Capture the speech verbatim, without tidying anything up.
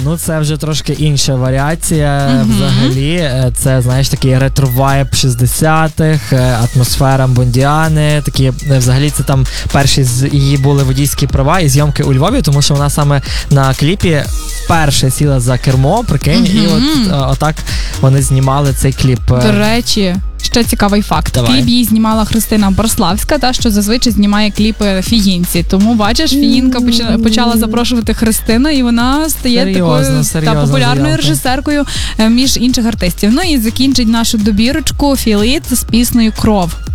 Ну, це вже трошки інша варіація. Mm-hmm. Взагалі, це, знаєш, такий ретро-вайб шістдесятих, атмосфера Бондіани, такі, взагалі, це там перші з її були водійські права і зйомки у Львові, тому що вона саме на кліпі вперше сіла за кермо, прикинь, mm-hmm. і от отак вони знімали цей кліп. До речі, ще цікавий факт. Давай. Кліп її знімала Христина Борславська, та, що зазвичай знімає кліпи фіїнці. Тому, бачиш, фіїнка почала запрошувати Христину, і вона стає серйозно, такою та, популярною заявка. режисеркою між інших артистів. Ну і закінчить нашу добірочку Філіт з піснею «Кров».